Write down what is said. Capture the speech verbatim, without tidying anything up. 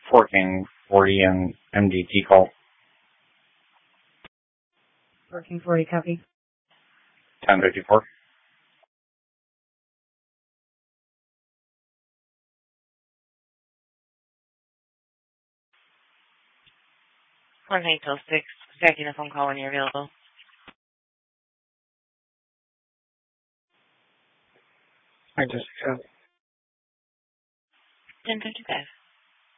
Forking forty and M D T call. Working forty, copy. ten fifty-four. one eight oh six, stacking a phone call when you're available. I just got ten fifty-five.